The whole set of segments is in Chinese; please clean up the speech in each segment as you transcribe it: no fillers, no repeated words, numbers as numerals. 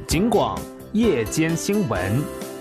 警广夜间新闻。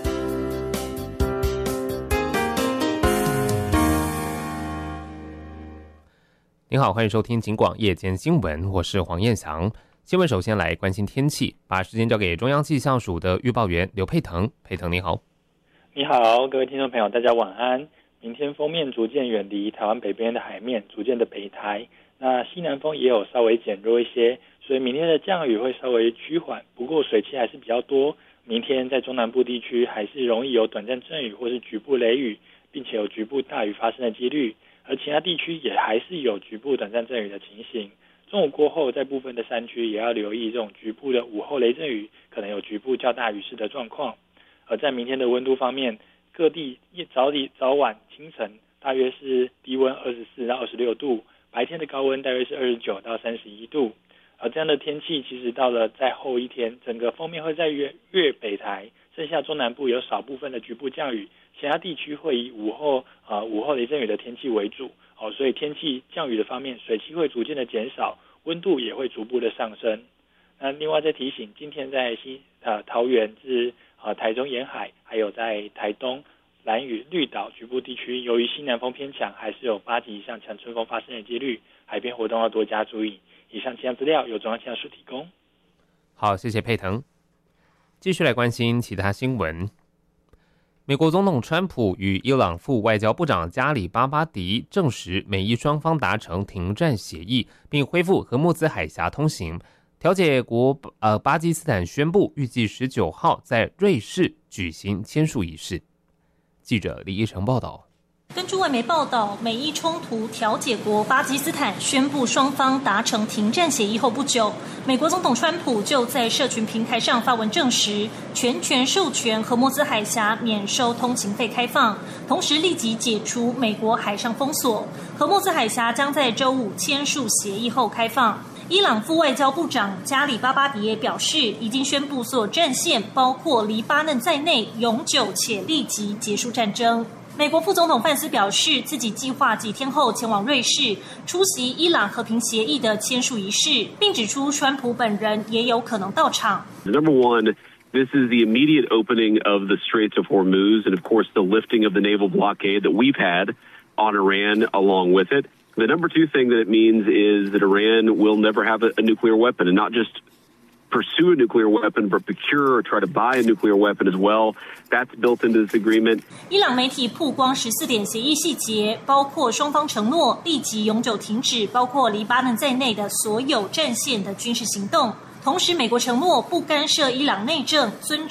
您好，欢迎收听警广夜间新闻，我是黄彦翔。新闻首先来关心天气，把时间交给中央气象署的预报员刘佩腾。佩腾你好。 你好，各位听众朋友，大家晚安。明天锋面逐渐远离台湾北边的海面，逐渐的北台。那西南风也有稍微减弱一些，所以明天的降雨会稍微趋缓，不过水汽还是比较多。明天在中南部地区还是容易有短暂阵雨或是局部雷雨，并且有局部大雨发生的几率，而其他地区也还是有局部短暂阵雨的情形。中午过后，在部分的山区也要留意这种局部的午后雷阵雨，可能有局部较大雨势的状况。而在明天的温度方面，各地早晚清晨大约是低温24到26度，白天的高温大约是29到31度。而这样的天气其实到了在后一天，整个锋面会在越北台，剩下中南部有少部分的局部降雨，其他地区会以午后雷阵雨的天气为主。所以天气降雨的方面，水汽会逐渐的减少，温度也会逐步的上升。那另外再提醒，今天在桃园至台中沿海，还有在台东、兰屿、绿岛局部地区，由于西南风偏强，还是有8级以上强春风发生的几率，海边活动要多加注意。以上气象资料由中央气象署提供。 好，谢谢佩腾。继续来关心其他新闻。美国总统川普与伊朗副外交部长加里巴巴迪证实，美伊双方达成停战协议，并恢复荷木兹海峡通行。调解国巴基斯坦宣布，预计19号在瑞士举行签署仪式。记者李依成报道。 根据外媒报道，美伊冲突调解国巴基斯坦宣布双方达成停战协议后不久，美国总统川普就在社群平台上发文证实，全权授权荷木兹海峡免收通行费开放，同时立即解除美国海上封锁。荷木兹海峡将在周五签署协议后开放。伊朗副外交部长加里巴巴迪也表示，已经宣布所有战线，包括黎巴嫩在内，永久且立即结束战争。美国副总统范斯表示，自己计划几天后前往瑞士出席伊朗和平协议的签署仪式，并指出川普本人也有可能到场。 Number one, this is the immediate opening of the Straits of Hormuz and, of course, the lifting of the naval blockade that we've had on Iran along with it. The number two thing that it means is that Iran will never have a nuclear weapon, and not just pursue a nuclear weapon, but procure or try to buy a nuclear weapon as well. That's built into this agreement. 伊朗媒体曝光14点协议细节，包括双方承诺立即永久停止包括黎巴嫩在内的所有战线的军事行动，同时美国承诺不干涉伊朗内政，尊